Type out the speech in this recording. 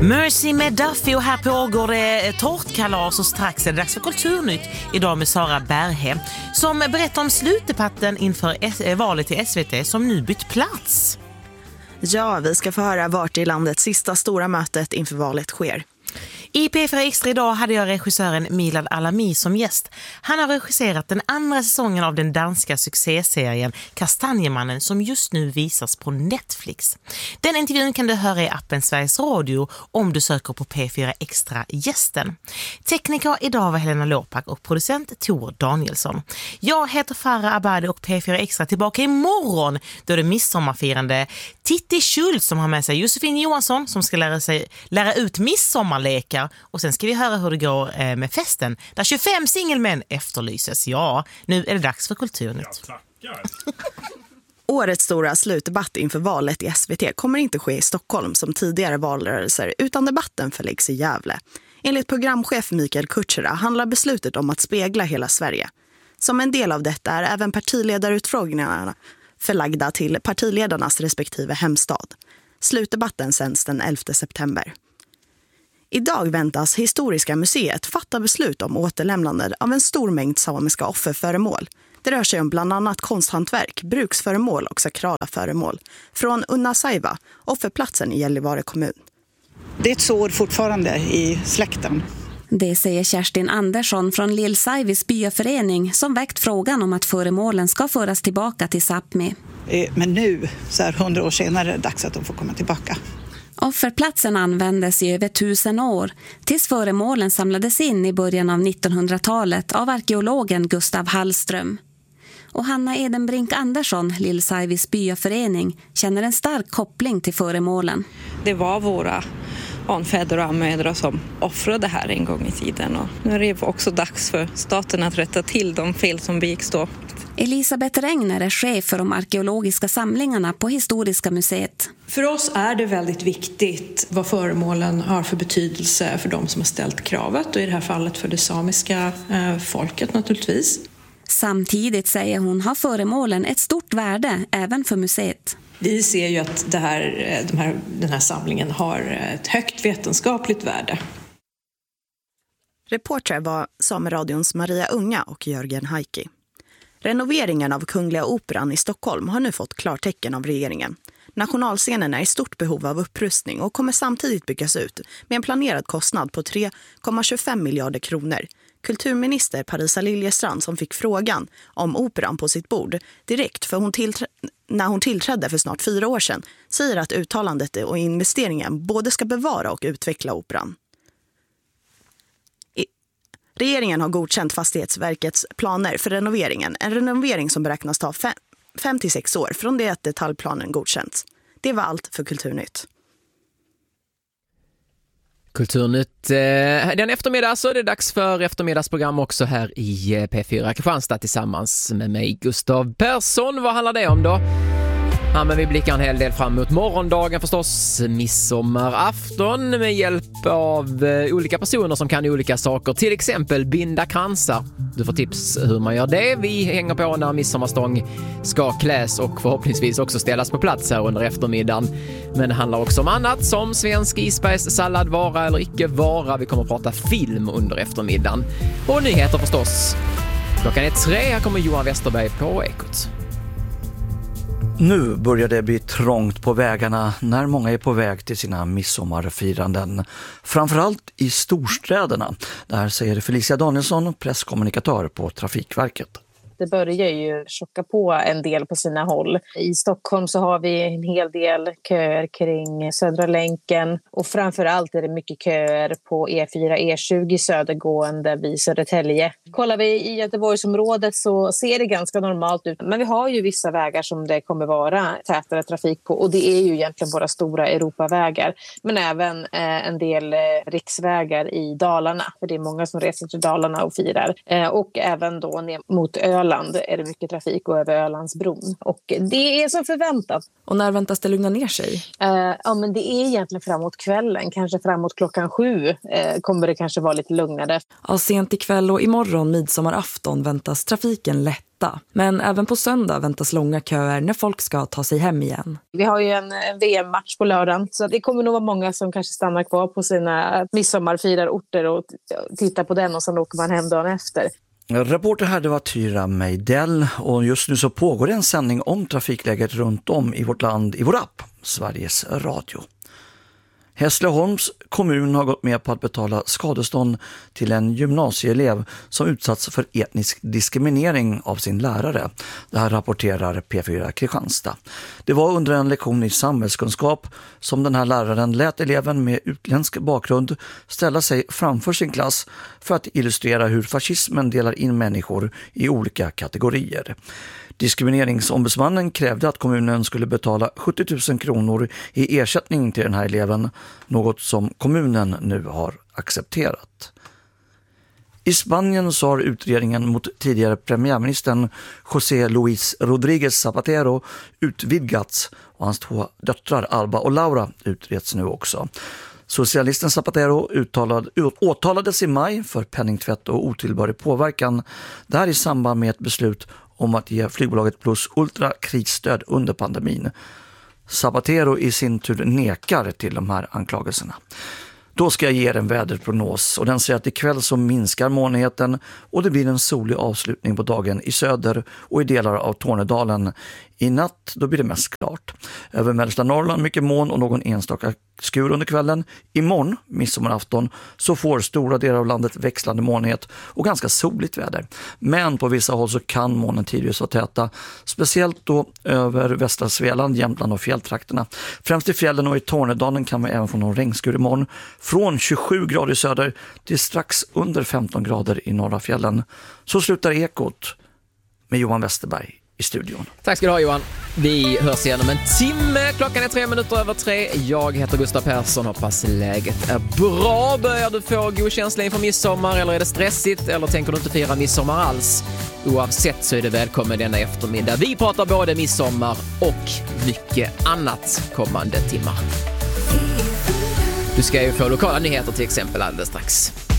Mercy med Duffy och här pågår det tårtkalas och strax är det dags för Kulturnytt idag med Sara Berghem som berättar om slutdebatten inför valet till SVT som nu bytt plats. Ja, vi ska få höra vart i landets sista stora mötet inför valet sker. I P4 Extra idag hade jag regissören Milad Alami som gäst. Han har regisserat den andra säsongen av den danska succéserien Kastanjemannen som just nu visas på Netflix. Den intervjun kan du höra i appen Sveriges Radio om du söker på P4 Extra gästen. Tekniker idag var Helena Låpak och producent Tor Danielsson. Jag heter Farah Abadi och P4 Extra tillbaka imorgon då det är midsommarfirande Titti Schultz som har med sig Josefin Johansson som ska lära ut midsommarlekar. Och sen ska vi höra hur det går med festen där 25 singelmän efterlyses. Ja, nu är det dags för Kulturnytt. Årets stora slutdebatt inför valet i SVT kommer inte ske i Stockholm som tidigare valrörelser utan debatten förläggs i Gävle. Enligt programchef Mikael Kutschera handlar beslutet om att spegla hela Sverige. Som en del av detta är även partiledarutfrågningarna förlagda till partiledarnas respektive hemstad. Slutdebatten sänds den 11 september. Idag väntas Historiska museet fatta beslut om återlämnande av en stor mängd samiska offerföremål. Det rör sig om bland annat konsthantverk, bruksföremål och sakrala föremål från Unnasaiva, offerplatsen i Gällivare kommun. Det är ett sår fortfarande i släkten. Det säger Kerstin Andersson från Lillsaivis byaförening som väckt frågan om att föremålen ska föras tillbaka till Sápmi. Men nu, så här 100 år senare, är det dags att de får komma tillbaka. Offerplatsen användes i över 1000 år tills föremålen samlades in i början av 1900-talet av arkeologen Gustav Hallström. Och Hanna Edenbrink Andersson, Lillsaivis byaförening, känner en stark koppling till föremålen. Det var våra anfäder och anmödrar som offrade här en gång i tiden. Och nu är det också dags för staten att rätta till de fel som begicks då. Elisabeth Regner är chef för de arkeologiska samlingarna på Historiska museet. För oss är det väldigt viktigt vad föremålen har för betydelse för de som har ställt kravet och i det här fallet för det samiska folket naturligtvis. Samtidigt säger hon har föremålen ett stort värde även för museet. Vi ser ju att den här samlingen har ett högt vetenskapligt värde. Reporter var Sameradions Maria Unga och Jörgen Heikki. Renoveringen av Kungliga Operan i Stockholm har nu fått klartecken av regeringen. Nationalscenen är i stort behov av upprustning och kommer samtidigt byggas ut med en planerad kostnad på 3,25 miljarder kronor. Kulturminister Parisa Liljestrand som fick frågan om operan på sitt bord direkt när hon tillträdde för snart 4 år sedan säger att uttalandet och investeringen både ska bevara och utveckla operan. Regeringen har godkänt Fastighetsverkets planer för renoveringen. En renovering som beräknas ta 5-6 år från det att detaljplanen godkänts. Det var allt för Kulturnytt. Kulturnytt den eftermiddag så är det dags för eftermiddagsprogram också här i P4 Kristianstad tillsammans med mig Gustav Persson. Vad handlar det om då? Ja, men vi blickar en hel del fram mot morgondagen förstås, midsommarafton med hjälp av olika personer som kan olika saker, till exempel binda kransar. Du får tips hur man gör det. Vi hänger på när midsommarstång ska kläs och förhoppningsvis också ställas på plats här under eftermiddagen. Men det handlar också om annat som svensk isbergssallad, vara eller icke vara. Vi kommer att prata film under eftermiddagen. Och nyheter förstås. Klockan är 3, här kommer Johan Westerberg på Ekot. Nu börjar det bli trångt på vägarna när många är på väg till sina midsommarfiranden. Framförallt i storstäderna. Där säger Felicia Danielsson, presskommunikatör på Trafikverket. Det börjar ju tjocka på en del på sina håll. I Stockholm så har vi en hel del köer kring Södra länken. Och framförallt är det mycket köer på E4, E20 södergående vid Södertälje. Kollar vi i Göteborgsområdet så ser det ganska normalt ut. Men vi har ju vissa vägar som det kommer vara tätare trafik på. Och det är ju egentligen våra stora Europavägar. Men även en del riksvägar i Dalarna. För det är många som reser till Dalarna och firar. Och även då ner mot Öland Öland är det mycket trafik och över Ölandsbron. Och det är som förväntat. Och när väntas det lugna ner sig? Ja, men det är egentligen framåt kvällen. Kanske framåt 7 kommer det kanske vara lite lugnare. Ja, sent ikväll och imorgon midsommarafton väntas trafiken lätta. Men även på söndag väntas långa köer när folk ska ta sig hem igen. Vi har ju en VM-match på lördagen. Så det kommer nog vara många som kanske stannar kvar på sina midsommarfirarorter och tittar på den och sen åker man hem dagen efter. Reporter här, det var Tyra Meidell, och just nu så pågår en sändning om trafikläget runt om i vårt land i vår app, Sveriges Radio. Hässleholms kommun har gått med på att betala skadestånd till en gymnasieelev som utsatts för etnisk diskriminering av sin lärare. Det här rapporterar P4 Kristianstad. Det var under en lektion i samhällskunskap som den här läraren lät eleven med utländsk bakgrund ställa sig framför sin klass för att illustrera hur fascismen delar in människor i olika kategorier. Diskrimineringsombudsmannen krävde att kommunen skulle betala 70 000 kronor i ersättning till den här eleven, något som kommunen nu har accepterat. I Spanien så har utredningen mot tidigare premiärministern José Luis Rodríguez Zapatero utvidgats och hans 2 döttrar Alba och Laura utreds nu också. Socialisten Zapatero åtalades i maj för penningtvätt och otillbörlig påverkan, där i samband med ett beslut om att ge flygbolaget Plus Ultra krisstöd under pandemin. Zapatero i sin tur nekar till de här anklagelserna. Då ska jag ge er en väderprognos och den säger att ikväll så minskar molnigheten och det blir en solig avslutning på dagen i söder och i delar av Tornedalen. I natt då blir det mest klart. Över mellersta Norrland mycket moln och någon enstaka skur under kvällen. Imorgon, midsommarafton, så får stora delar av landet växlande molnighet och ganska soligt väder. Men på vissa håll så kan molnen tidvis vara täta. Speciellt då över västra Svealand, Jämtland och fjälltrakterna. Främst i fjällen och i Tornedalen kan vi även få någon regnskur imorgon. Från 27 grader i söder till strax under 15 grader i norra fjällen. Så slutar Ekot med Johan Westerberg i studion. Tack ska du ha, Johan. Vi hörs igen om en timme. Klockan är 3:03. Jag heter Gustav Persson. Hoppas läget är bra. Börjar du få god känsla inför midsommar, eller är det stressigt, eller tänker du inte fira midsommar alls? Oavsett så är det välkommen denna eftermiddag. Vi pratar både midsommar och mycket annat kommande timmar. Du ska ju få lokala nyheter till exempel alldeles strax.